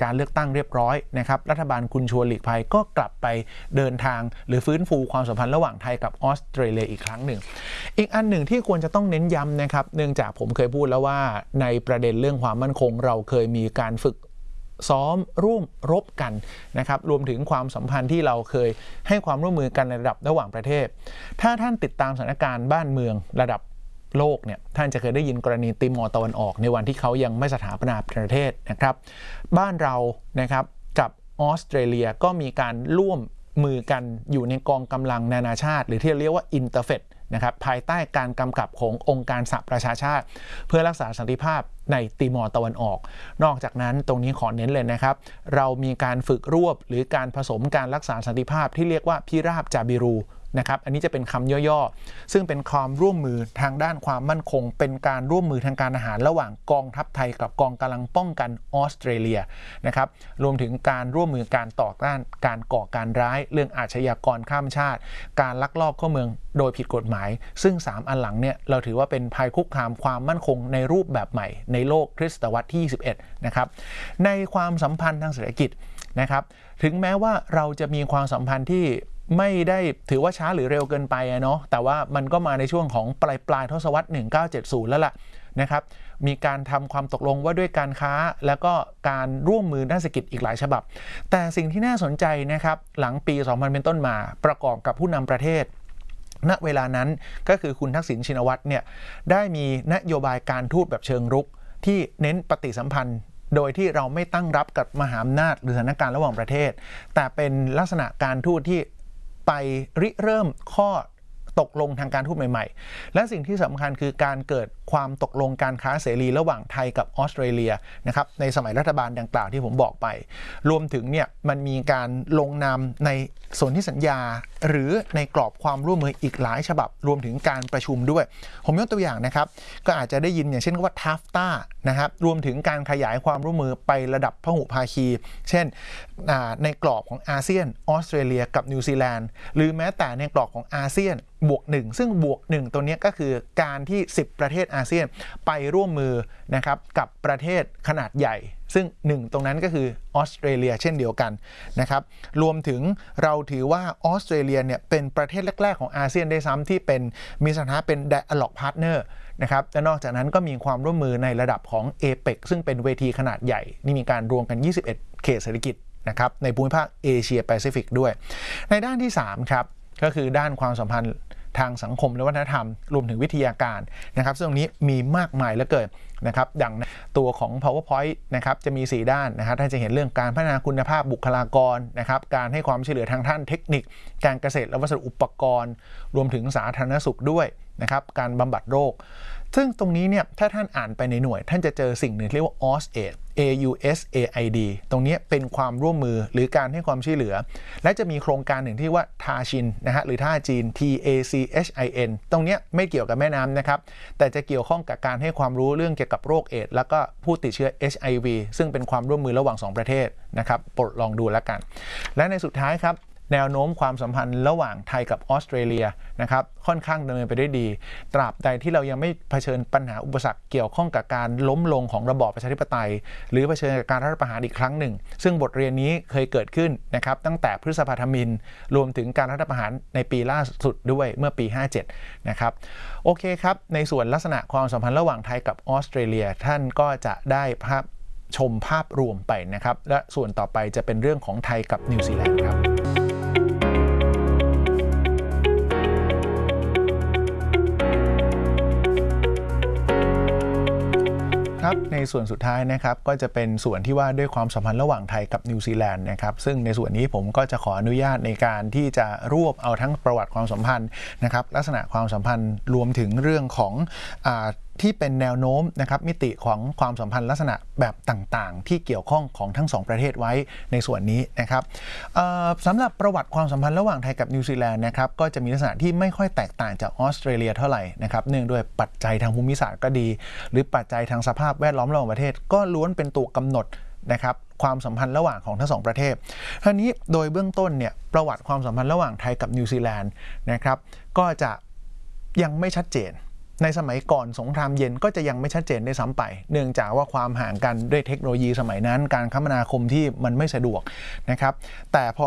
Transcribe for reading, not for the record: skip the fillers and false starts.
การเลือกตั้งเรียบร้อยนะครับรัฐบาลคุณชวนหลีกภัยก็กลับไปเดินทางหรือฟื้นฟูความสัมพันธ์ระหว่างไทยกับออสเตรเลียอีกครั้งหนึ่งอีกอันหนึ่งที่ควรจะต้องเน้นย้ำนะครับเนื่องจากผมเคยพูดแล้วว่าในประเด็นเรื่องความมั่นคงเราเคยมีการฝึกซ้อมร่วมรบกันนะครับรวมถึงความสัมพันธ์ที่เราเคยให้ความร่วมมือกันในระดับระหว่างประเทศถ้าท่านติดตามสถานการณ์บ้านเมืองระดับโลกเนี่ยท่านจะเคยได้ยินกรณีติมอร์ตะวันออกในวันที่เขายังไม่สถาปนาประเทศนะครับบ้านเรานะครับกับออสเตรเลียก็มีการร่วมมือกันอยู่ในกองกำลังนานาชาติหรือที่เรียกว่าอินเตอร์เฟดนะครับภายใต้การกำกับขององค์การสหประชาชาติเพื่อรักษาสันติภาพในติมอร์ตะวันออกนอกจากนั้นตรงนี้ขอเน้นเลยนะครับเรามีการฝึกรวบหรือการผสมการรักษาสันติภาพที่เรียกว่าพิราบจาบิรูนะครับอันนี้จะเป็นคำย่อๆซึ่งเป็นความร่วมมือทางด้านความมั่นคงเป็นการร่วมมือทางการอาหารระหว่างกองทัพไทยกับกองกำลังป้องกันออสเตรเลียนะครับรวมถึงการร่วมมือการต่อต้านการก่อการร้ายเรื่องอาชญากรข้ามชาติการลักลอบเข้าเมืองโดยผิดกฎหมายซึ่ง3อันหลังเนี่ยเราถือว่าเป็นภัยคุกคามความมั่นคงในรูปแบบใหม่ในโลกคริสตวรรษที่21นะครับในความสัมพันธ์ทางเศรษฐกิจนะครับถึงแม้ว่าเราจะมีความสัมพันธ์ที่ไม่ได้ถือว่าช้าหรือเร็วเกินไปเนาะแต่ว่ามันก็มาในช่วงของปลายทศวรรษ1970แล้วล่ะนะครับมีการทำความตกลงว่าด้วยการค้าแล้วก็การร่วมมือด้านเศรษฐกิจอีกหลายฉบับแต่สิ่งที่น่าสนใจนะครับหลังปี2000เป็นต้นมาประกอบกับผู้นำประเทศณเวลานั้นก็คือคุณทักษิณชินวัตรเนี่ยได้มีนโยบายการทูตแบบเชิงรุกที่เน้นปฏิสัมพันธ์โดยที่เราไม่ตั้งรับกับมหาอำนาจหรือสถานการณ์ระหว่างประเทศแต่เป็นลักษณะการทูตที่ไปริเริ่มข้อตกลงทางการทูตใหม่ๆและสิ่งที่สำคัญคือการเกิดความตกลงการค้าเสรีระหว่างไทยกับออสเตรเลียนะครับในสมัยรัฐบาลดังกล่าวที่ผมบอกไปรวมถึงเนี่ยมันมีการลงนามในสนธิสัญญาหรือในกรอบความร่วมมืออีกหลายฉบับรวมถึงการประชุมด้วยผมยกตัวอย่างนะครับก็อาจจะได้ยินอย่างเช่นว่าทัฟต้านะครับรวมถึงการขยายความร่วมมือไประดับพหุภาคีเช่นในกรอบของอาเซียนออสเตรเลียกับนิวซีแลนด์หรือแม้แต่ในกรอบของอาเซียนบวก1ซึ่งบวก1ตัวนี้ก็คือการที่10ประเทศอาเซียนไปร่วมมือนะครับกับประเทศขนาดใหญ่ซึ่ง1ตรงนั้นก็คือออสเตรเลียเช่นเดียวกันนะครับรวมถึงเราถือว่าออสเตรเลียเนี่ยเป็นประเทศแรกๆของอาเซียนได้ซ้ำที่เป็นมีสถานะเป็น Dialogue Partner นะครับและนอกจากนั้นก็มีความร่วมมือในระดับของ APEC ซึ่งเป็นเวทีขนาดใหญ่นี่มีการรวมกัน21เขตเศรษฐกิจนะครับในภูมิภาคเอเชียแปซิฟิกด้วยในด้านที่3ครับก็คือด้านความสัมพันธ์ทางสังคมและวัฒนธรรมรวมถึงวิทยาการนะครับซึ่งตรงนี้มีมากมายเหลือเกินนะครับดังตัวของ PowerPoint นะครับจะมี4ด้านนะครับท่านจะเห็นเรื่องการพัฒนาคุณภาพบุคลากรนะครับการให้ความช่วยเหลือทางด้านเทคนิคการเกษตรและวัสดุอุปกรณ์รวมถึงสาธารณสุขด้วยนะครับการบำบัดโรคซึ่งตรงนี้เนี่ยถ้าท่านอ่านไปในหน่วยท่านจะเจอสิ่งหนึ่งเรียกว่า AUSAID AUSAID ตรงนี้เป็นความร่วมมือหรือการให้ความช่วยเหลือและจะมีโครงการหนึ่งที่ว่าทาชินนะฮะหรือท่าจีน TACHIN ตรงนี้ไม่เกี่ยวกับแม่น้ำนะครับแต่จะเกี่ยวข้องกับการให้ความรู้เรื่องเกี่ยวกับโรคเอดส์แล้วก็ผู้ติดเชื้อ HIV ซึ่งเป็นความร่วมมือระหว่าง2ประเทศนะครับโปรดลองดูแล้วกันและในสุดท้ายครับแนวโน้มความสัมพันธ์ระหว่างไทยกับออสเตรเลียนะครับค่อนข้างดำเนินไปได้ดีตราบใดที่เรายังไม่เผชิญปัญหาอุปสรรคเกี่ยวข้องกับการล้มลงของระบอบประชาธิปไตยหรือเผชิญกับการรัฐประหารอีกครั้งหนึ่งซึ่งบทเรียนนี้เคยเกิดขึ้นนะครับตั้งแต่พฤษภาธมิฬรวมถึงการรัฐประหารในปีล่าสุดด้วยเมื่อปี57นะครับโอเคครับในส่วนลักษณะความสัมพันธ์ระหว่างไทยกับออสเตรเลียท่านก็จะได้ชมภาพรวมไปนะครับและส่วนต่อไปจะเป็นเรื่องของไทยกับนิวซีแลนด์ครับครับในส่วนสุดท้ายนะครับก็จะเป็นส่วนที่ว่าด้วยความสัมพันธ์ระหว่างไทยกับนิวซีแลนด์นะครับซึ่งในส่วนนี้ผมก็จะขออนุญาตในการที่จะรวบเอาทั้งประวัติความสัมพันธ์นะครับลักษณะความสัมพันธ์รวมถึงเรื่องของที่เป็นแนวโน้มนะครับมิติของความสัมพันธ์ลักษณะแบบต่างๆที่เกี่ยวข้องของทั้ง2ประเทศไว้ในส่วนนี้นะครับสำหรับประวัติความสัมพันธ์ระหว่างไทยกับนิวซีแลนด์นะครับก็จะมีลักษณะที่ไม่ค่อยแตกต่างจากออสเตรเลียเท่าไหร่นะครับเนื่องด้วยปัจจัยทางภูมิศาสตร์ก็ดีหรือปัจจัยทางสภาพแวดล้อมระหว่างประเทศก็ล้วนเป็นตัวกำหนดนะครับความสัมพันธ์ระหว่างของทั้ง2ประเทศทีนี้โดยเบื้องต้นเนี่ยประวัติความสัมพันธ์ระหว่างไทยกับนิวซีแลนด์นะครับก็จะยังไม่ชัดเจนในสมัยก่อนสงครามเย็นก็จะยังไม่ชัดเจนได้ซ้ำไปเนื่องจากว่าความห่างกันด้วยเทคโนโลยีสมัยนั้นการคมนาคมที่มันไม่สะดวกนะครับแต่พอ